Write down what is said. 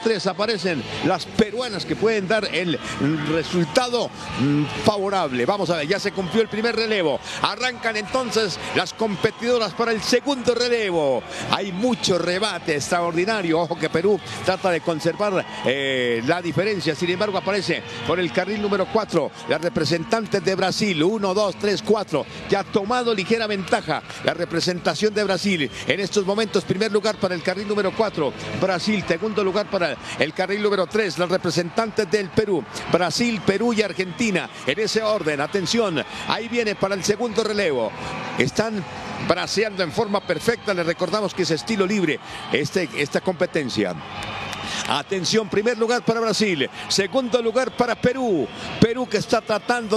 3 aparecen las peruanas que pueden dar el resultado favorable. Vamos a ver, ya se cumplió el primer relevo. Arrancan entonces las competidoras para el segundo relevo. Hay mucho rebate extraordinario. Ojo que Perú trata de conservar la diferencia. Sin embargo, aparece por el carril número 4 la representante de Brasil. 1, 2, 3, 4. Ya ha tomado ligera ventaja la representación de Brasil. En estos momentos, primer lugar para el carril número 4, Brasil. Segundo lugar para el carril número 3, las representantes del Perú. Brasil, Perú y Argentina. En ese orden, atención, ahí viene para el segundo relevo. Están braceando en forma perfecta. Les recordamos que es estilo libre esta competencia. Atención, primer lugar para Brasil, segundo lugar para Perú. Perú que está tratando